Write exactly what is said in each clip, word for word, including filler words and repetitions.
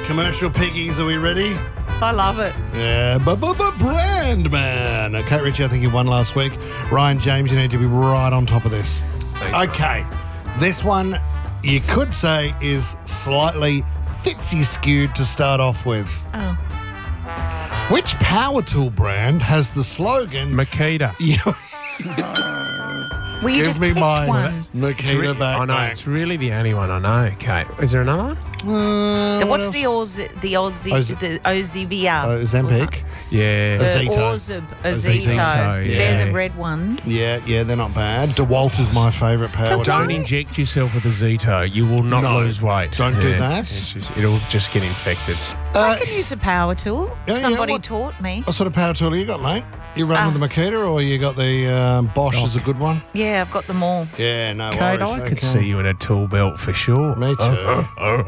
Commercial piggies, are we ready? I love it. Yeah, but brand man. Uh, Kate Ritchie, I think you won last week. Ryan James, you need to be right on top of this. Thanks, okay, this one you could say is slightly Fitzy skewed to start off with. Oh. Which power tool brand has the slogan? Makita. Yeah, Well, you give just me picked mine. one. Makita Re- back. I know, back. it's really the only one I know, Kate. Is there another one? Uh, What's what the else? Oz, the Aussie, Oz- the Ozivia? Oh, Ozempic. Yeah. The Ozito. Orzib, Ozito. Ozito, yeah. They're the red ones. Yeah, yeah, they're not bad. DeWalt is my favourite power tool. Don't inject yourself with a Zito. You will not No, lose weight. don't do Yeah, that. it's just- it'll just get infected. I can use a power tool. yeah, yeah, Somebody what- taught me. What sort of power tool you got, mate? You run Ah. with the Makita or you got the um, Bosch is a good one? Yeah, I've got them all. Yeah, no Kate, worries. I could okay. see you in a tool belt for sure. Me too.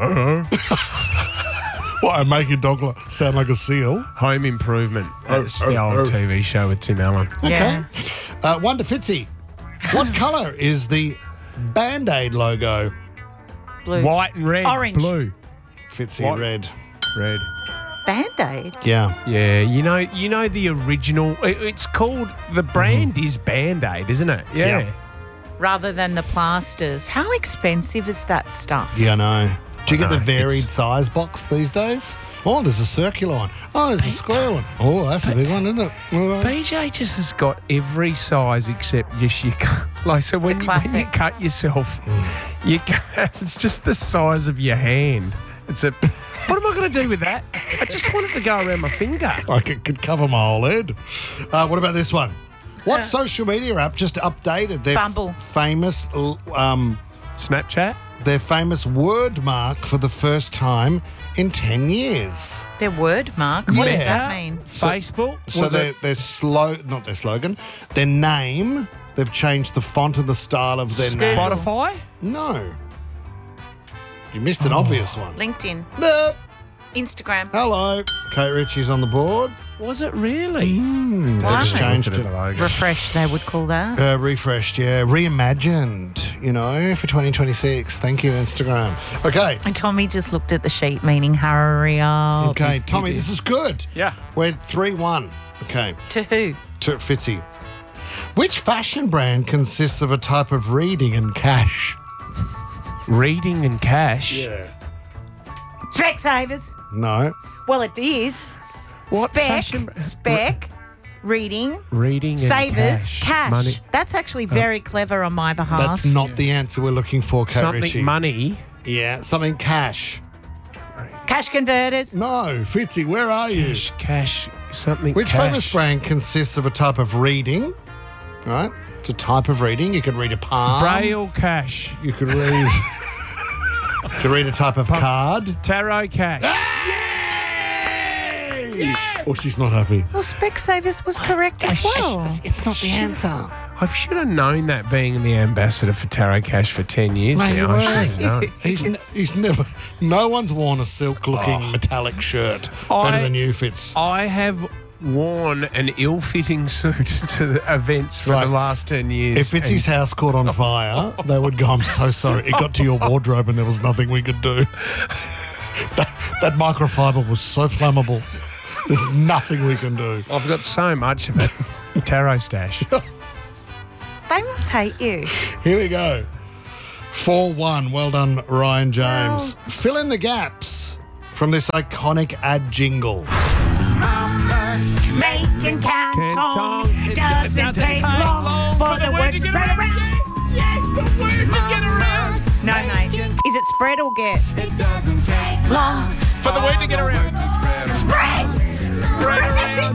What, I make your dog li- sound like a seal? Home Improvement. That's the old T V show with Tim Allen. Yeah. Okay. Uh, one to Fitzy. What colour is the Band-Aid logo? Blue. White and red. Orange. Blue. Fitzy, What? red. Red. Band-Aid. Yeah. Yeah, you know, you know the original. it- It's called the brand is Band Aid, isn't it? Yeah. Yeah. Rather than the plasters. How expensive is that stuff? Yeah, I know. Do you get know, the varied it's- size box these days? Oh, there's a circular one. Oh, there's a square one. Oh, that's a big one, isn't it? Well, B J just has got every size except just you cut. Like so when, The you, when you classic. cut yourself, you cut, it's just the size of your hand. It's a. What am I going to do with that? I just want it to go around my finger. Like it could cover my whole head. Uh, what about this one? What social media app just updated their Bumble. famous l- um, Snapchat. their famous word mark for the first time in ten years? Their word mark? What does Yeah. that mean? Facebook. So Was their it their slow not their slogan, their name. They've changed the font and the style of their name. Spotify? No, you missed an obvious one. LinkedIn. No. Instagram. Hello, Kate Ritchie's on the board. Was it really? They just Wow. changed Look at it. the logo. Refresh, they would call that. Uh, refreshed, yeah. Reimagined, you know, for twenty twenty-six. Thank you, Instagram. Okay. And Tommy just looked at the sheet, meaning hurry up. Okay, Tommy, this is good. Yeah. We're three one. Okay, To who? to Fitzy. Which fashion brand consists of a type of reading and cash? Reading and cash. Specsavers. No. Well, it is. What Spec, fashion- spec, reading, Reading and savers, cash. cash. Money. That's actually very clever on my behalf. That's not the answer we're looking for, Kate Something Ritchie. money. Yeah, something cash. Cash converters. No, Fitzy, where are you? Cash. Cash. Something. Which cash. famous brand consists of a type of reading? Right? It's a type of reading. You could read a palm. Braille cash. You could read. you could read a type of card. Tarot cash. Oh, she's not happy. Well, Specsavers was correct as well. It's not the answer. I should have known that being the ambassador for Tarot Cash for ten years Mate, now. you I were. should have known. He's n- he's never. No one's worn a silk-looking metallic shirt better I- than you, Fitz. I have worn an ill-fitting suit to the events for Right. the last ten years. If Fitzy's and- house caught on fire, they would go, I'm so sorry. It got to your wardrobe and there was nothing we could do. that, that microfiber was so flammable. There's nothing we can do. I've got so much of it. Tarot stash. They must hate you. Here we go. four one. Well done, Ryan James. Well- Fill in the gaps from this iconic ad jingle. Making Canton. canton doesn't take long for the word to spread around. Yes, the word to get around. No, mate. Is it spread or get? It doesn't take Long. for the word to get around. Spread. Spread around.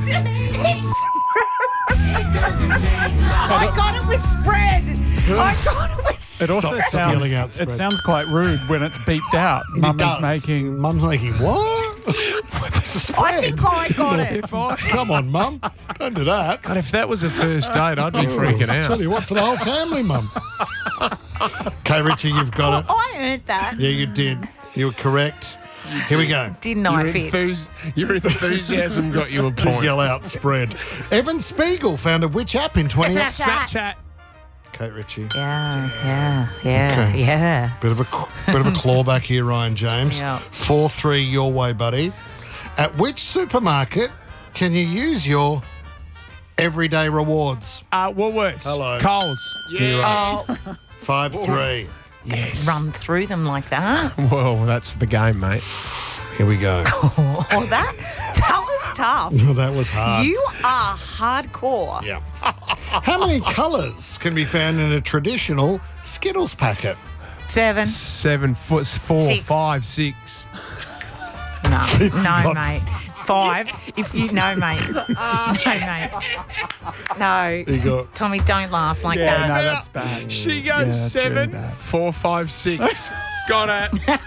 I got it with spread. I got it with It spread. also Stop sounds yelling out, it spread. sounds quite rude when it's beeped out. It Mum is does. making Mum's making what? What's a I spread? think I got it. If I, Come on, Mum. Don't do that. God, if that was a first date, I'd be freaking I'll tell out. you what, for the whole family, Mum. Okay, Richie, you've got it. I earned that. Yeah, you did. You were correct. Here we go. Didn't Your, I, Fitz? enthus- your enthusiasm got you a To point. yell out spread. Evan Spiegel founded which app in twenty? Snapchat. Snapchat. Kate Ritchie. Yeah, yeah, yeah, Okay. yeah. Bit of a bit of a clawback here, Ryan James. Yeah. Four three your way, buddy. At which supermarket can you use your everyday rewards? Uh, Woolworths. Hello. Coles. Yeah. Oh, Five three. Yes. run through them like that. Well, that's the game, mate. Here we go. Oh, that that was tough. That was hard. You are hardcore. Yeah. How many colours can be found in a traditional Skittles packet? Seven. Seven foot, four, Six. five, six. No, It's no, got- mate. Five. If you no, mate. No, mate. No. You got Tommy, don't laugh like Yeah, that. no, that's bad. She Yeah, goes that's seven, really bad. four, five, six. Got it.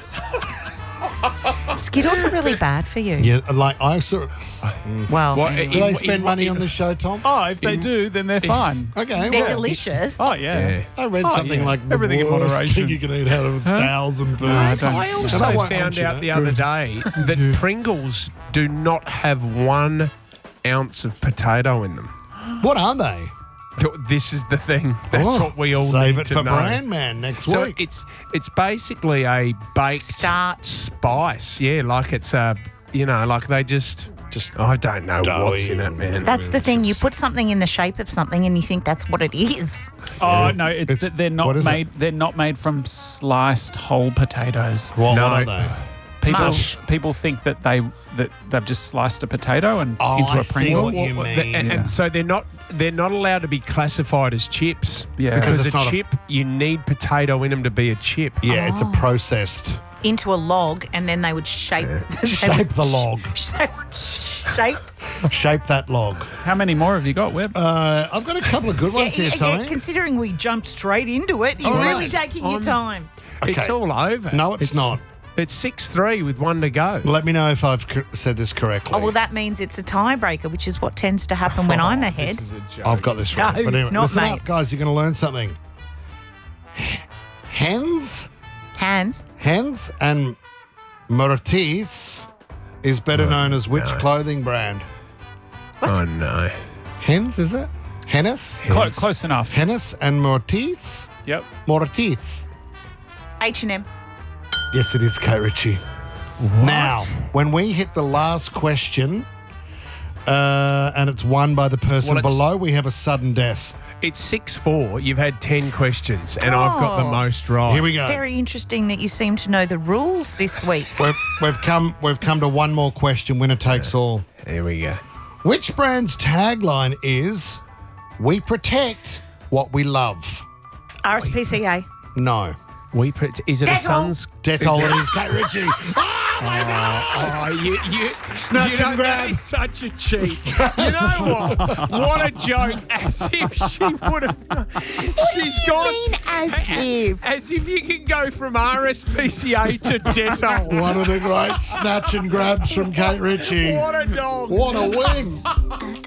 Skittles are really bad for you. yeah, like I sort of. Well, What, anyway. Do they In- spend in- money in- on this show, Tom? Oh, if they do, then they're fine. Okay. they're well, delicious. Oh, yeah. Yeah. I read Oh, something yeah. like the Everything in worst moderation. thing you can eat out of a thousand foods. I don't- I also And I won't found mention out it. the other day that Pringles do not have one ounce of potato in them. What are they? This is the thing. That's Oh, what we all save need it to for know. Brand Man next So week. it's it's basically a baked Start. spice. Yeah, like it's a, you know, like they just, Just I don't know doughy what's in it, and- man. That's the thing. You put something in the shape of something, and you think that's what it is. Oh no, it's, It's- that they're what not is it? made. They're not made from sliced whole potatoes. what, No. what are they? People Mush. people think that they that they've just sliced a potato and Oh, into I a see Pringle. what you Well, mean. the- and, and so they're not they're not allowed to be classified as chips. Yeah. because Because a it's not a- chip you need potato in them to be a chip. Yeah, it's a Oh. processed. Into a log, and then they would shape. they Shape would the log. sh- They would shape. Shape that log. How many more have you got, Webb? Uh, I've got a couple of good Yeah, ones here, yeah, Tommy. yeah, considering we jumped straight into it, you're All really right. taking your I'm- time. It's Okay. all over. No, it's not. It's six three with one to go. Let me know if I've cor- said this correctly. Oh, well, that means it's a tiebreaker, which is what tends to happen when I'm ahead. This is a joke. I've got this right. No, but anyway, it's not, listen mate. up, guys. You're going to learn something. Hens, Hands. Hens and Muratis is better known as which clothing brand? Oh no. Hens, is it? Hennis? Clo- close enough. Hennis and Muratis? Yep. Muratis. H and M. Yes, it is Kate Ritchie. Now, when we hit the last question, uh, and it's won by the person Well, it's- below, we have a sudden death. It's six four. You've had ten questions, and I've got the Oh. most right. Here we go. Very interesting that you seem to know the rules this week. We've, we've come. We've come to one more question. Winner takes all. Here we go. Which brand's tagline is "We protect what we love"? R S P C A. No. We put. Is it a Dettol. Sun's? Dettol it is, Kate Ritchie. Oh, you, you, Snatch you know, and grab. that is such a cheat. You know what? What a joke! As if she would have. She's gone. as if. As if you can go from R S P C A to Dettol. One of the great snatch and grabs from Kate Ritchie. What a dog! What a win. I